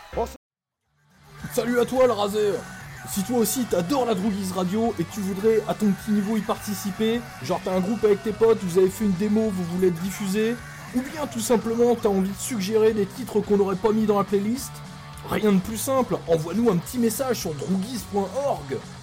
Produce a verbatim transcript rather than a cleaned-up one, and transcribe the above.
Oh, salut à toi le raser. Si toi aussi t'adores la Droguise Radio et que tu voudrais à ton petit niveau y participer, genre t'as un groupe avec tes potes, vous avez fait une démo, vous voulez être diffusé, ou bien tout simplement t'as envie de suggérer des titres qu'on n'aurait pas mis dans la playlist, rien de plus simple, envoie-nous un petit message sur droguise point org.